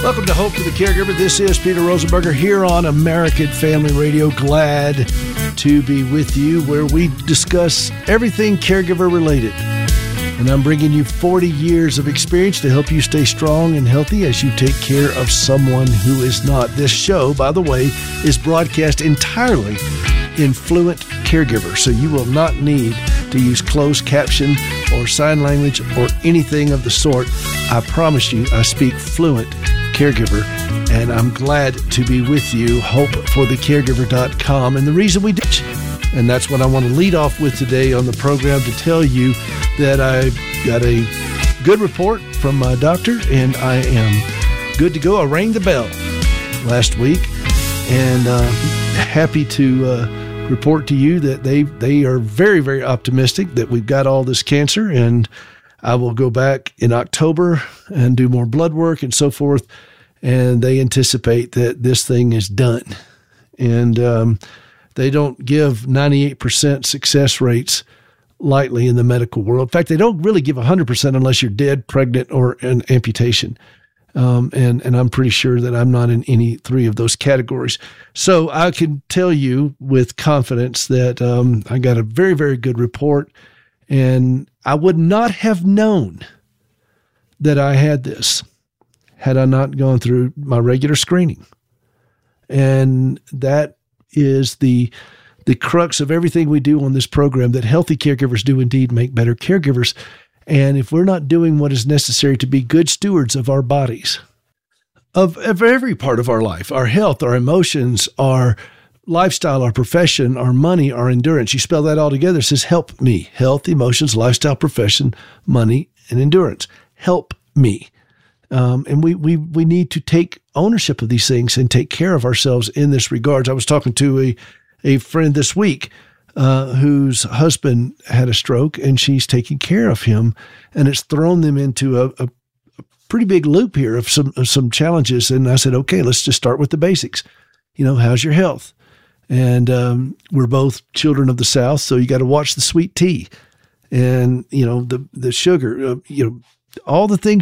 Welcome to Hope for the Caregiver. This is Peter Rosenberger here on American Family Radio. Glad to be with you where we discuss everything caregiver related. And I'm bringing you 40 years of experience to help you stay strong and healthy as you take care of someone who is not. This show, by the way, is broadcast entirely in Fluent Caregiver, so you will not need to use closed caption or sign language or anything of the sort. I promise you, I speak Fluent Caregiver, and I'm glad to be with you. HopeForTheCaregiver.com, and the reason we did, and that's what I want to lead off with today on the program, to tell you that I got a good report from my doctor, and I am good to go. I rang the bell last week, and happy to report to you that they are very, very optimistic that we've got all this cancer, and I will go back in October and do more blood work and so forth, and they anticipate that this thing is done. And they don't give 98% success rates lightly in the medical world. In fact, they don't really give 100% unless you're dead, pregnant, or an amputation. And I'm pretty sure that I'm not in any three of those categories. So I can tell you with confidence that I got a very, very good report, and I would not have known that I had this had I not gone through my regular screening. And that is the crux of everything we do on this program, that healthy caregivers do indeed make better caregivers. And if we're not doing what is necessary to be good stewards of our bodies, of every part of our life, our health, our emotions, our lifestyle, our profession, our money, our endurance, you spell that all together, it says help me. Health, emotions, lifestyle, profession, money, and endurance. Help me. And we need to take ownership of these things and take care of ourselves in this regard. I was talking to a friend this week whose husband had a stroke, and she's taking care of him, and it's thrown them into a pretty big loop here of some challenges. And I said, okay, let's just start with the basics. How's your health? And we're both children of the South, so you got to watch the sweet tea and the sugar, all the things